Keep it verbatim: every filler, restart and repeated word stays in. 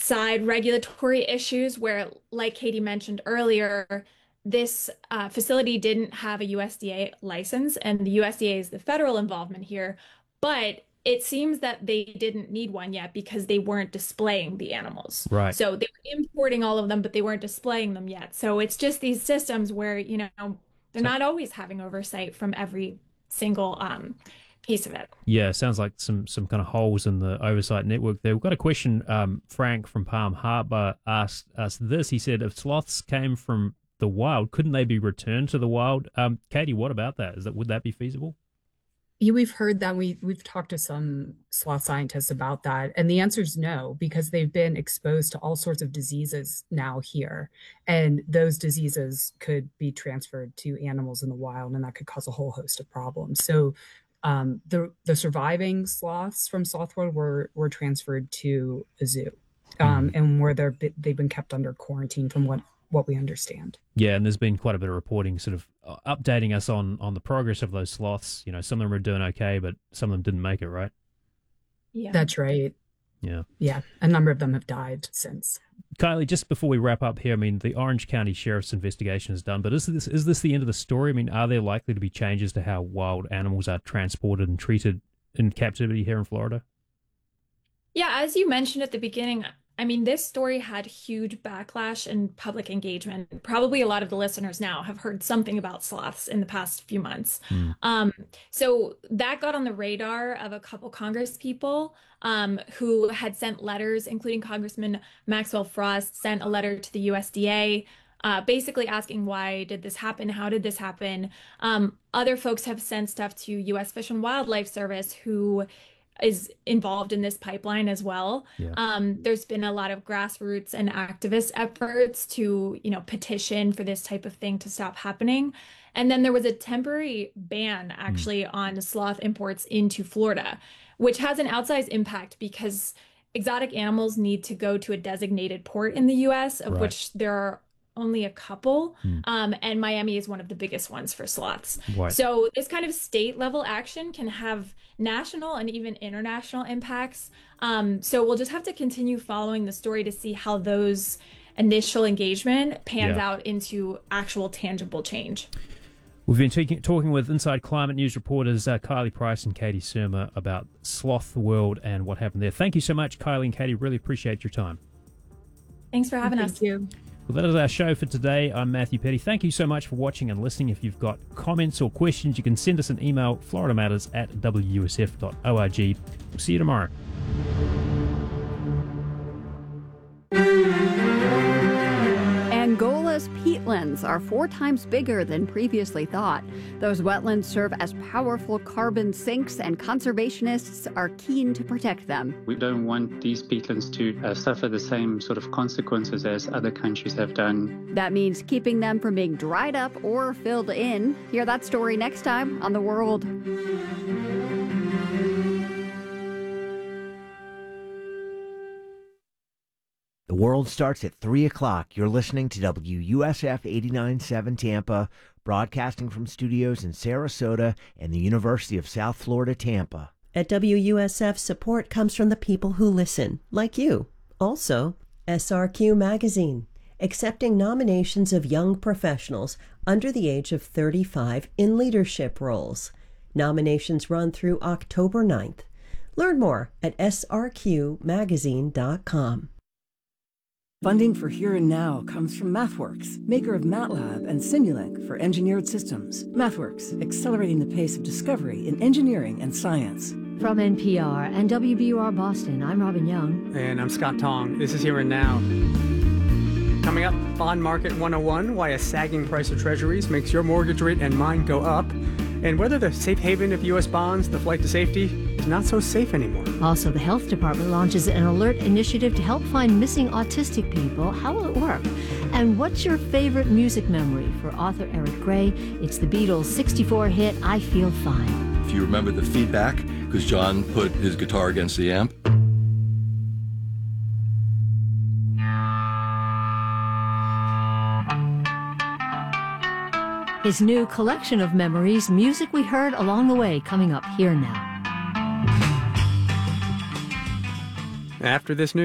side regulatory issues where, like Katie mentioned earlier, this uh, facility didn't have a U S D A license, and the U S D A is the federal involvement here, but it seems that they didn't need one yet because they weren't displaying the animals. Right. So they were importing all of them, but they weren't displaying them yet. So it's just these systems where, you know, they're So, not always having oversight from every single um, piece of it. yeah, sounds like some some kind of holes in the oversight network there. We've got a question. Um, Frank from Palm Harbor asked us this. He said, if sloths came from the wild, couldn't they be returned to the wild? Um, Katie, what about that? Is that would that be feasible? Yeah, we've heard that. We we've talked to some sloth scientists about that, and the answer is no, because they've been exposed to all sorts of diseases now here, and those diseases could be transferred to animals in the wild, and that could cause a whole host of problems. So, um, the the surviving sloths from Sloth World were were transferred to a zoo, um, and where they're they've been kept under quarantine, from what what we understand. Yeah, and there's been quite a bit of reporting sort of uh, updating us on on the progress of those sloths. You know, some of them are doing okay, but some of them didn't make it, right? Yeah. That's right. Yeah. Yeah, a number of them have died since. Kylie, just before we wrap up here, I mean, the Orange County Sheriff's investigation is done, but is this is this the end of the story? I mean, are there likely to be changes to how wild animals are transported and treated in captivity here in Florida? Yeah, as you mentioned at the beginning, I mean, this story had huge backlash and public engagement. Probably a lot of the listeners now have heard something about sloths in the past few months. Mm. Um, so that got on the radar of a couple Congress people um, who had sent letters, including Congressman Maxwell Frost sent a letter to the U S D A, uh, basically asking, why did this happen? How did this happen? Um, other folks have sent stuff to U S Fish and Wildlife Service, who is involved in this pipeline as well. Yeah. Um, there's been a lot of grassroots and activist efforts to, you know, petition for this type of thing to stop happening. And then there was a temporary ban actually mm. on sloth imports into Florida, which has an outsized impact because exotic animals need to go to a designated port in the U S, of right. which there are only a couple, mm. um, and Miami is one of the biggest ones for sloths. Right. So this kind of state level action can have national and even international impacts. Um, so we'll just have to continue following the story to see how those initial engagement pans yeah. out into actual tangible change. We've been talking, talking with Inside Climate News reporters uh, Kylie Price and Katie Surma about Sloth World and what happened there. Thank you so much, Kylie and Katie. Really appreciate your time. Thanks for having Thank us. Thank you. Well, that is our show for today. I'm Matthew Petty. Thank you so much for watching and listening. If you've got comments or questions, you can send us an email, florida matters at w u s f dot org. We'll see you tomorrow. Angola's peatlands are four times bigger than previously thought. Those wetlands serve as powerful carbon sinks, and conservationists are keen to protect them. We don't want these peatlands to uh, suffer the same sort of consequences as other countries have done. That means keeping them from being dried up or filled in. Hear that story next time on The World. The World starts at three o'clock. You're listening to W U S F eighty-nine point seven Tampa, broadcasting from studios in Sarasota and the University of South Florida, Tampa. At W U S F, support comes from the people who listen, like you. Also, S R Q Magazine, accepting nominations of young professionals under the age of thirty-five in leadership roles. Nominations run through October ninth. Learn more at s r q magazine dot com. Funding for Here and Now comes from MathWorks, maker of MATLAB and Simulink for engineered systems. MathWorks, accelerating the pace of discovery in engineering and science. From N P R and W B U R Boston, I'm Robin Young. And I'm Scott Tong. This is Here and Now. Coming up, Bond Market one oh one, why a sagging price of treasuries makes your mortgage rate and mine go up, and whether the safe haven of U S bonds, the flight to safety, is not so safe anymore. Also, the health department launches an alert initiative to help find missing autistic people. How will it work? And what's your favorite music memory? For author Eric Gray, it's the Beatles' sixty-four hit, I Feel Fine. If you remember the feedback, because John put his guitar against the amp. His new collection of memories, music we heard along the way, coming up Here Now. After this news.